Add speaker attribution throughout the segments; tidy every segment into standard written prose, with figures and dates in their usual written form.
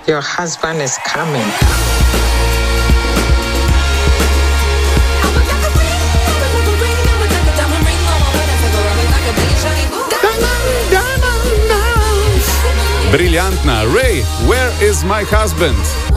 Speaker 1: Your husband is coming.
Speaker 2: Briljantna. Ray, where is my husband?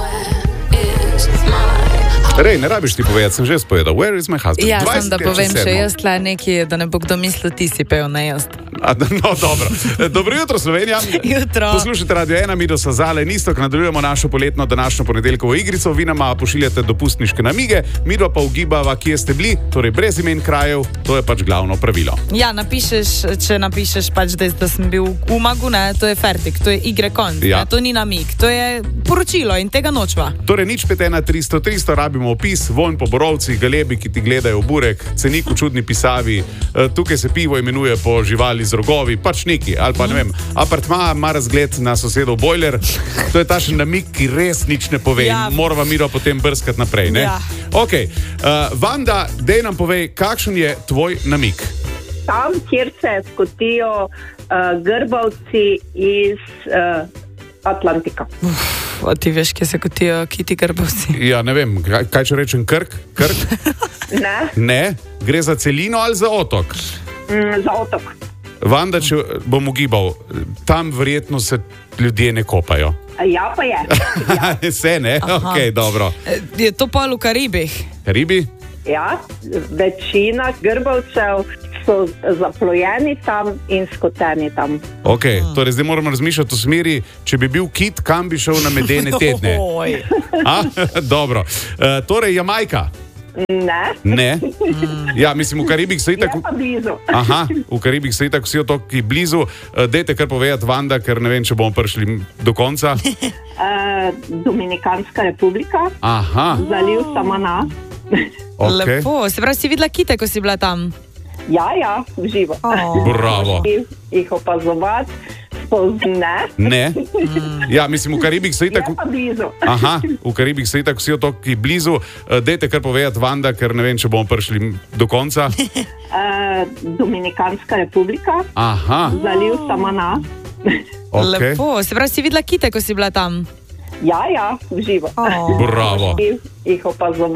Speaker 2: Rej, ne rabiš ti povedati, sem že spovedal. Where is my husband?
Speaker 3: Ja, sem da povem še jaz tle nekaj, da ne bo kdo mislil, ti si pel, ne jaz.
Speaker 2: No, dobro. Dobro jutro, Slovenija.
Speaker 3: Jutro.
Speaker 2: Poslušajte Radio 1, mi do Sazale Nistok, nadaljujemo našo poletno današnjo ponedeljkovo igrico. Vi nama pošiljate dopustniške namige, mi pa ugibava, kje ste bili, torej brez imen krajev, to je pač glavno pravilo.
Speaker 3: Ja, če napišeš pač, da sem bil v Umagu, ne, to je fertik, to je igre konc, ja. To ni namig, to je poročilo in tega nočva.
Speaker 2: Torej, nič 51300 rabimo opis, vonj po borovcih, galebi, ki ti gledajo v burek, cenik v čudni pisavi, tukaj se pivo imenuje po živali z rogovi, pač neki, ali pa ne vem, apartma ima razgled na sosedov bojler, to je tašen namig, ki res nič ne pove, ja. Morava Miro potem brskati naprej, ne?
Speaker 3: Ja.
Speaker 2: Ok, Vanda, dej nam povej, kakšen je tvoj namig?
Speaker 4: Tam, kjer se skotijo grbavci iz Atlantika.
Speaker 3: Ti veš, kje se kotijo kiti grbavci?
Speaker 2: Ja, ne vem, kaj če rečem, Krk?
Speaker 4: Ne.
Speaker 2: Ne? Gre za celino ali za otok?
Speaker 4: Za otok.
Speaker 2: Vanda, če bom ugibal, tam verjetno se ljudje ne kopajo.
Speaker 4: Ja, pa je. Ja.
Speaker 2: Se ne? Ok, dobro.
Speaker 3: Je to pol v Karibih?
Speaker 2: Karibi?
Speaker 4: Ja, večina grbavcev so zaplojeni tam in skoteni tam.
Speaker 2: Ok, torej zdaj moramo razmišljati v smeri, če bi bil kit, kam bi šel na medene tedne. Dobro. Torej, Jamajka?
Speaker 4: Ne.
Speaker 2: Ne? Ja, mislim, v Karibih so itak...
Speaker 4: Je pa blizu.
Speaker 2: Aha, v Karibih so itak vsi otoki blizu. Dejte kar povedati, Vanda, ker ne vem, če bomo prišli do konca.
Speaker 4: Dominikanska republika.
Speaker 2: Aha.
Speaker 4: Zaliv Samana.
Speaker 2: Okay.
Speaker 3: Lepo, se pravi, si videla kite, ko si bila tam?
Speaker 4: Ja, v živo.
Speaker 2: Bravo.
Speaker 4: Jih opazovati.
Speaker 2: Ne. Ja, mislim, v Karibih so itak...
Speaker 4: Je pa blizu.
Speaker 2: Aha, v Karibih so itak vsi otoki blizu. Dejte kar povedati, Vanda, ker ne vem, če bomo prišli do konca.
Speaker 4: Dominikanska republika.
Speaker 2: Aha.
Speaker 4: Zaliv Samana.
Speaker 2: Okay.
Speaker 3: Lepo, se pravi, si videla kite, ko si bila tam?
Speaker 4: Ja, v živo.
Speaker 2: Bravo.
Speaker 4: Jih opazovati.